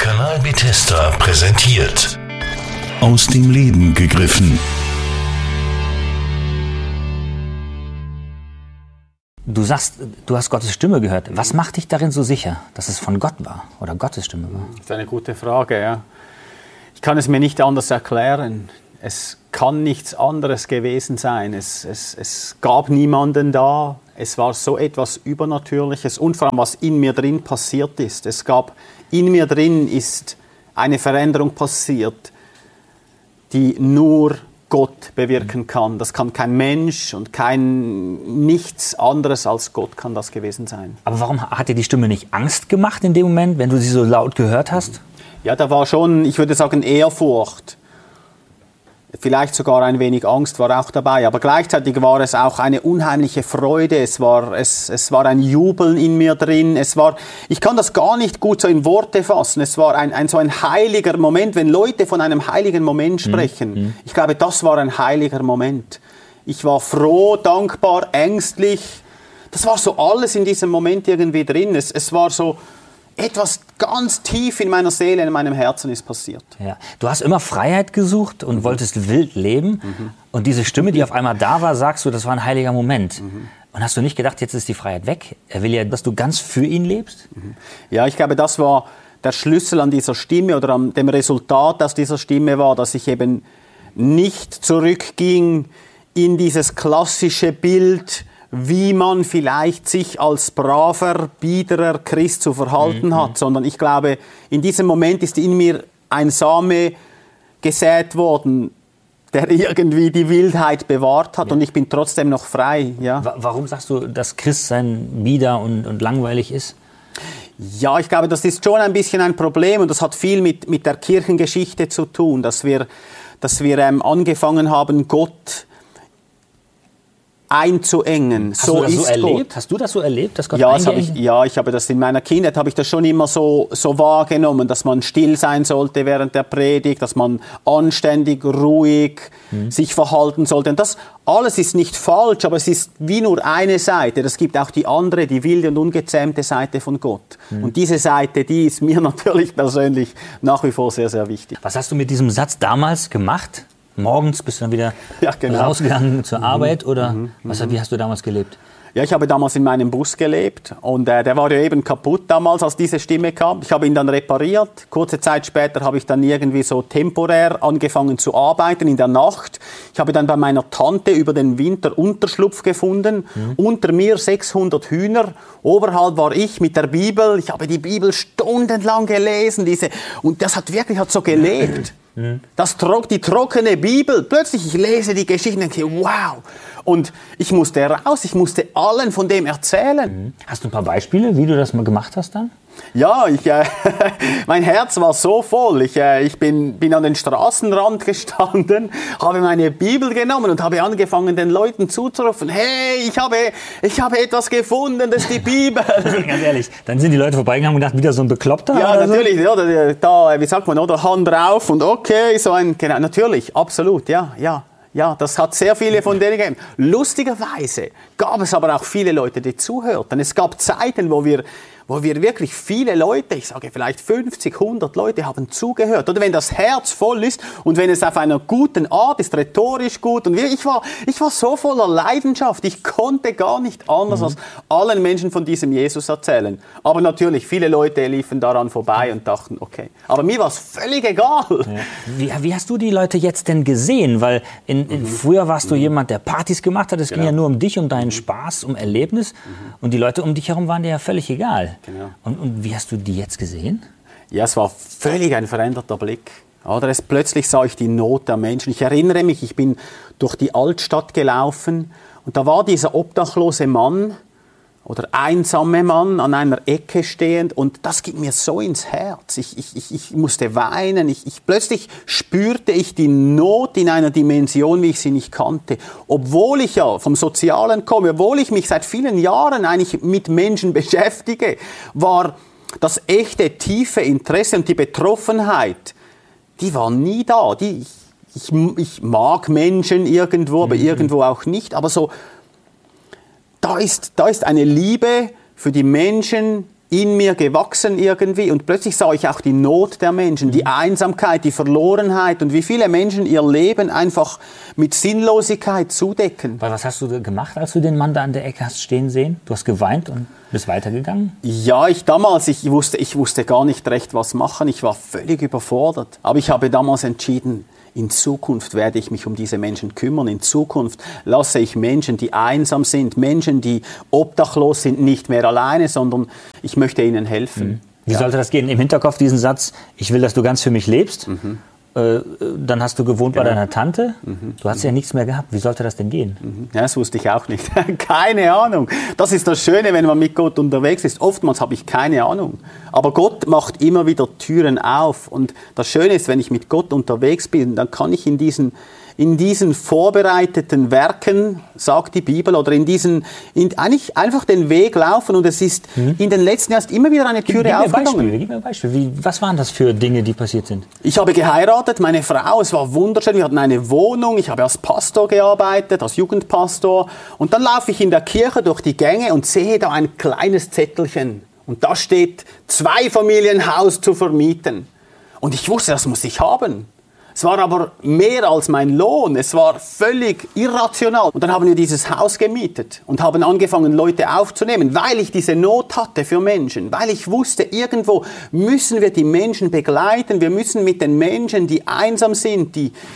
Kanal Bethesda präsentiert. Aus dem Leben gegriffen. Du sagst, du hast Gottes Stimme gehört. Was macht dich darin so sicher, dass es von Gott war oder Gottes Stimme war? Das ist eine gute Frage, ja. Ich kann es mir nicht anders erklären. Es kann nichts anderes gewesen sein. Es gab niemanden da. Es war so etwas Übernatürliches und vor allem, was in mir drin passiert ist. In mir drin ist eine Veränderung passiert, die nur Gott bewirken kann. Das kann kein Mensch und nichts anderes als Gott kann das gewesen sein. Aber warum hat dir die Stimme nicht Angst gemacht in dem Moment, wenn du sie so laut gehört hast? Ja, da war schon, ich würde sagen, Ehrfurcht. Vielleicht sogar ein wenig Angst war auch dabei, aber gleichzeitig war es auch eine unheimliche Freude, es war ein Jubeln in mir drin, ich kann das gar nicht gut so in Worte fassen, es war so ein heiliger Moment, wenn Leute von einem heiligen Moment sprechen. Ich glaube, das war ein heiliger Moment. Ich war froh, dankbar, ängstlich, das war so alles in diesem Moment irgendwie drin, es war so etwas ganz tief in meiner Seele, in meinem Herzen ist passiert. Ja. Du hast immer Freiheit gesucht und wolltest wild leben. Und diese Stimme, die auf einmal da war, sagst du, das war ein heiliger Moment. Und hast du nicht gedacht, jetzt ist die Freiheit weg? Er will ja, dass du ganz für ihn lebst? Ja, ich glaube, das war der Schlüssel an dieser Stimme oder an dem Resultat aus dieser Stimme war, dass ich eben nicht zurückging in dieses klassische Bild, wie man vielleicht sich als braver, biederer Christ zu verhalten hat, sondern ich glaube, in diesem Moment ist in mir ein Same gesät worden, der irgendwie die Wildheit bewahrt hat und ich bin trotzdem noch frei. Ja. Warum sagst du, dass Christsein bieder und langweilig ist? Ja, ich glaube, das ist schon ein bisschen ein Problem und das hat viel mit der Kirchengeschichte zu tun, dass wir angefangen haben, Gott einzuengen. Hast du das so erlebt? Hast du das so erlebt, dass Gott ich habe das in meiner Kindheit habe ich das schon immer so wahrgenommen, dass man still sein sollte während der Predigt, dass man anständig, ruhig sich verhalten sollte. Und das alles ist nicht falsch, aber es ist wie nur eine Seite. Es gibt auch die andere, die wilde und ungezähmte Seite von Gott. Und diese Seite, die ist mir natürlich persönlich nach wie vor sehr, sehr wichtig. Was hast du mit diesem Satz damals gemacht? Morgens bist du dann wieder rausgegangen zur Arbeit oder wie hast du damals gelebt? Ja, ich habe damals in meinem Bus gelebt und der war ja eben kaputt damals, als diese Stimme kam. Ich habe ihn dann repariert. Kurze Zeit später habe ich dann irgendwie so temporär angefangen zu arbeiten in der Nacht. Ich habe dann bei meiner Tante über den Winter Unterschlupf gefunden. Unter mir 600 Hühner. Oberhalb war ich mit der Bibel. Ich habe die Bibel stundenlang gelesen. Und das hat so gelebt. Die trockene Bibel, plötzlich ich lese die Geschichten und denke, wow. Und ich musste raus, ich musste allen von dem erzählen. Hast du ein paar Beispiele, wie du das mal gemacht hast dann? Ja, mein Herz war so voll. Ich bin an den Straßenrand gestanden, habe meine Bibel genommen und habe angefangen, den Leuten zuzurufen, hey, ich habe etwas gefunden, das ist die Bibel. Ganz ehrlich, dann sind die Leute vorbeigegangen und dachten, wieder so ein Bekloppter? Ja, oder natürlich, so? Oder, da, wie sagt man, oder Hand drauf und okay, genau, natürlich, absolut, ja. Ja, das hat sehr viele von denen gegeben. Lustigerweise gab es aber auch viele Leute, die zuhörten. Es gab Zeiten, wo wir wirklich viele Leute, ich sage vielleicht 50, 100 Leute haben zugehört. Oder wenn das Herz voll ist und wenn es auf einer guten Art ist, rhetorisch gut. Und ich war so voller Leidenschaft. Ich konnte gar nicht anders als allen Menschen von diesem Jesus erzählen. Aber natürlich, viele Leute liefen daran vorbei und dachten, okay. Aber mir war es völlig egal. Ja. Wie hast du die Leute jetzt denn gesehen? Weil früher warst du jemand, der Partys gemacht hat. Es ging ja nur um dich, um deinen Spaß, um Erlebnis. Und die Leute um dich herum waren dir ja völlig egal. Genau. Und wie hast du die jetzt gesehen? Ja, es war völlig ein veränderter Blick. Oder plötzlich sah ich die Not der Menschen. Ich erinnere mich, ich bin durch die Altstadt gelaufen und da war dieser obdachlose Mann oder einsame Mann an einer Ecke stehend und das ging mir so ins Herz. Ich musste weinen. Plötzlich spürte ich die Not in einer Dimension, wie ich sie nicht kannte. Obwohl ich ja vom Sozialen komme, obwohl ich mich seit vielen Jahren eigentlich mit Menschen beschäftige, war das echte, tiefe Interesse und die Betroffenheit, die war nie da. Ich mag Menschen irgendwo, aber irgendwo auch nicht. Aber so, da ist eine Liebe für die Menschen, in mir gewachsen irgendwie und plötzlich sah ich auch die Not der Menschen, die Einsamkeit, die Verlorenheit und wie viele Menschen ihr Leben einfach mit Sinnlosigkeit zudecken. Weil was hast du gemacht, als du den Mann da an der Ecke hast stehen sehen? Du hast geweint und bist weitergegangen? Ja, ich wusste gar nicht recht, was machen. Ich war völlig überfordert. Aber ich habe damals entschieden, in Zukunft werde ich mich um diese Menschen kümmern. In Zukunft lasse ich Menschen, die einsam sind, Menschen, die obdachlos sind, nicht mehr alleine, sondern ich möchte ihnen helfen. Wie sollte das gehen? Im Hinterkopf diesen Satz, ich will, dass du ganz für mich lebst. Dann hast du gewohnt bei deiner Tante. Du hast ja nichts mehr gehabt. Wie sollte das denn gehen? Ja, das wusste ich auch nicht. Keine Ahnung. Das ist das Schöne, wenn man mit Gott unterwegs ist. Oftmals habe ich keine Ahnung. Aber Gott macht immer wieder Türen auf. Und das Schöne ist, wenn ich mit Gott unterwegs bin, dann kann ich in diesen vorbereiteten Werken, sagt die Bibel, oder eigentlich einfach den Weg laufen. Und es ist in den letzten Jahren immer wieder eine Türe aufgegangen. Gib mir ein Beispiel. Was waren das für Dinge, die passiert sind? Ich habe geheiratet, meine Frau, es war wunderschön. Wir hatten eine Wohnung, ich habe als Pastor gearbeitet, als Jugendpastor. Und dann laufe ich in der Kirche durch die Gänge und sehe da ein kleines Zettelchen. Und da steht, 2-Familienhaus zu vermieten. Und ich wusste, das muss ich haben. Es war aber mehr als mein Lohn. Es war völlig irrational. Und dann haben wir dieses Haus gemietet und haben angefangen, Leute aufzunehmen, weil ich diese Not hatte für Menschen. Weil ich wusste, irgendwo müssen wir die Menschen begleiten. Wir müssen mit den Menschen, die einsam sind,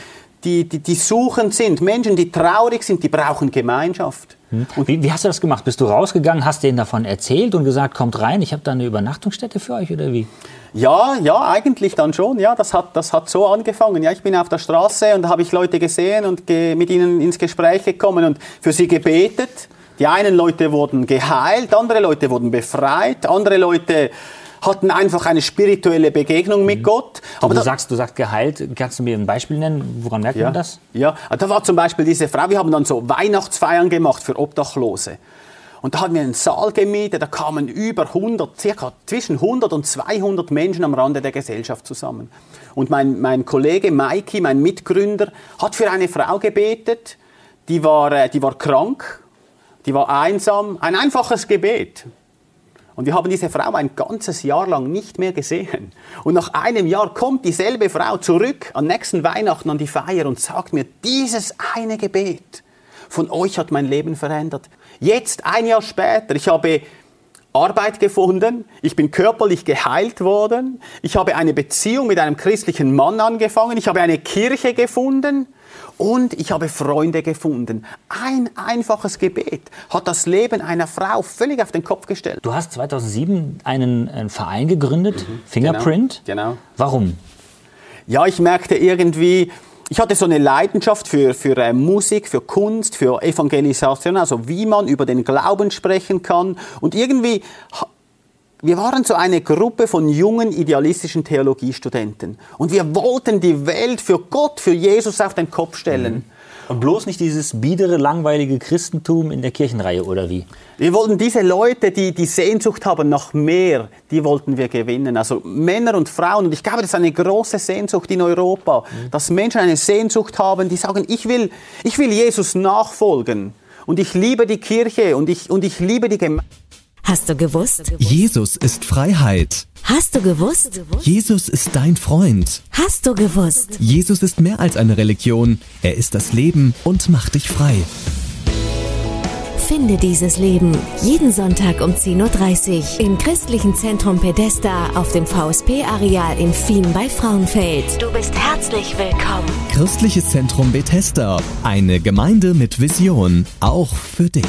die suchend sind, Menschen, die traurig sind, die brauchen Gemeinschaft. Und wie hast du das gemacht? Bist du rausgegangen, hast denen davon erzählt und gesagt, kommt rein, ich habe da eine Übernachtungsstätte für euch oder wie? Ja, eigentlich dann schon. Ja, das hat so angefangen. Ja, ich bin auf der Straße und da habe ich Leute gesehen und mit ihnen ins Gespräch gekommen und für sie gebetet. Die einen Leute wurden geheilt, andere Leute wurden befreit, andere Leute hatten einfach eine spirituelle Begegnung mit Gott. Aber du sagst geheilt. Kannst du mir ein Beispiel nennen? Woran merkt man das? Ja, da war zum Beispiel diese Frau, wir haben dann so Weihnachtsfeiern gemacht für Obdachlose. Und da hatten wir einen Saal gemietet, da kamen circa zwischen 100 und 200 Menschen am Rande der Gesellschaft zusammen. Und mein Kollege Maiki, mein Mitgründer, hat für eine Frau gebetet, die war krank, die war einsam, ein einfaches Gebet. Und wir haben diese Frau ein ganzes Jahr lang nicht mehr gesehen. Und nach einem Jahr kommt dieselbe Frau zurück am nächsten Weihnachten an die Feier und sagt mir, dieses eine Gebet von euch hat mein Leben verändert. Jetzt, ein Jahr später, ich habe Arbeit gefunden, ich bin körperlich geheilt worden, ich habe eine Beziehung mit einem christlichen Mann angefangen, ich habe eine Kirche gefunden und ich habe Freunde gefunden. Ein einfaches Gebet hat das Leben einer Frau völlig auf den Kopf gestellt. Du hast 2007 einen Verein gegründet, Fingerprint. Genau. Warum? Ja, ich merkte irgendwie, ich hatte so eine Leidenschaft für Musik, für Kunst, für Evangelisation, also wie man über den Glauben sprechen kann. Und irgendwie, wir waren so eine Gruppe von jungen, idealistischen Theologiestudenten. Und wir wollten die Welt für Gott, für Jesus auf den Kopf stellen. Und bloß nicht dieses biedere, langweilige Christentum in der Kirchenreihe, oder wie? Wir wollten diese Leute, die Sehnsucht haben nach mehr, die wollten wir gewinnen. Also Männer und Frauen. Und ich glaube, das ist eine große Sehnsucht in Europa, dass Menschen eine Sehnsucht haben, die sagen, ich will Jesus nachfolgen. Und ich liebe die Kirche und ich liebe die Gemeinde. Hast du gewusst? Jesus ist Freiheit. Hast du gewusst? Jesus ist dein Freund. Hast du gewusst? Jesus ist mehr als eine Religion. Er ist das Leben und macht dich frei. Finde dieses Leben jeden Sonntag um 10.30 Uhr im Christlichen Zentrum Pedesta auf dem VSP-Areal in Fien bei Frauenfeld. Du bist herzlich willkommen. Christliches Zentrum Bethesda. Eine Gemeinde mit Vision. Auch für dich.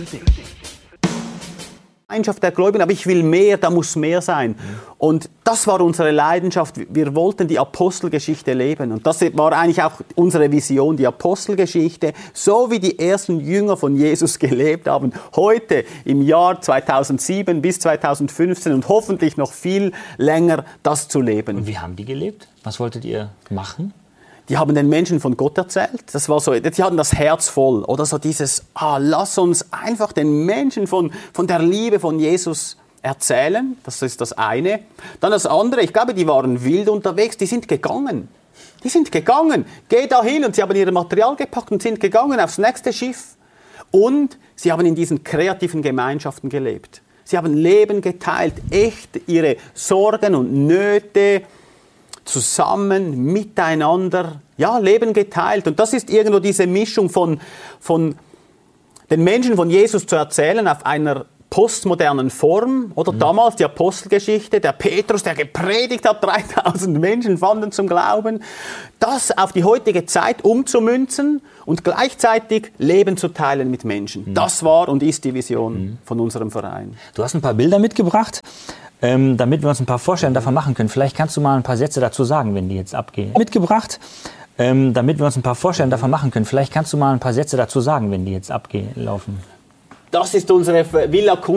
Gemeinschaft der Gläubigen, aber ich will mehr, da muss mehr sein. Und das war unsere Leidenschaft. Wir wollten die Apostelgeschichte leben. Und das war eigentlich auch unsere Vision, die Apostelgeschichte, so wie die ersten Jünger von Jesus gelebt haben. Heute im Jahr 2007 bis 2015 und hoffentlich noch viel länger das zu leben. Und wie haben die gelebt? Was wolltet ihr machen? Die haben den Menschen von Gott erzählt. Das war so, die hatten das Herz voll. Oder so dieses, lass uns einfach den Menschen von der Liebe von Jesus erzählen. Das ist das eine. Dann das andere, ich glaube, die waren wild unterwegs, die sind gegangen. Geh da hin. Und sie haben ihr Material gepackt und sind gegangen aufs nächste Schiff. Und sie haben in diesen kreativen Gemeinschaften gelebt. Sie haben Leben geteilt, echt ihre Sorgen und Nöte zusammen, miteinander, ja, Leben geteilt. Und das ist irgendwo diese Mischung von den Menschen von Jesus zu erzählen auf einer postmodernen Form, oder damals die Apostelgeschichte, der Petrus, der gepredigt hat, 3000 Menschen fanden zum Glauben, das auf die heutige Zeit umzumünzen und gleichzeitig Leben zu teilen mit Menschen. Das war und ist die Vision von unserem Verein. Du hast ein paar Bilder mitgebracht, damit wir uns ein paar Vorstellungen davon machen können. Vielleicht kannst du mal ein paar Sätze dazu sagen, wenn die jetzt abgehen. Mitgebracht, damit wir uns ein paar Vorstellungen davon machen können. Vielleicht kannst du mal ein paar Sätze dazu sagen, wenn die jetzt abgelaufen. Das ist unsere Villa